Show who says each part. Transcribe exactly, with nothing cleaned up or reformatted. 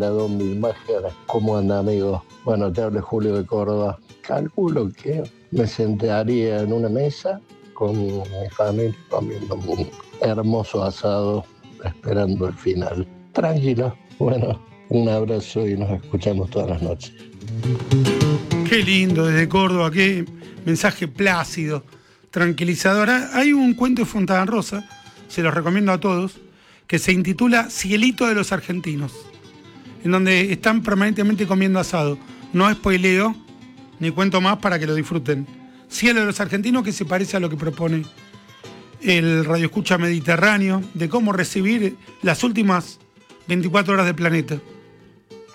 Speaker 1: las dos mil máscaras. ¿Cómo anda, amigo? Bueno, te habla Julio de Córdoba. Calculo que me sentaría en una mesa con mi familia comiendo un hermoso asado, esperando el final. Tranquilo. Bueno, un abrazo y nos escuchamos todas las noches.
Speaker 2: Qué lindo desde Córdoba, qué mensaje plácido, tranquilizador. Hay un cuento de Fontana Rosa, se los recomiendo a todos, que se intitula Cielito de los Argentinos, en donde están permanentemente comiendo asado. No spoileo, ni cuento más para que lo disfruten. Cielo de los Argentinos, que se parece a lo que propone el radioescucha mediterráneo, de cómo recibir las últimas veinticuatro horas del planeta.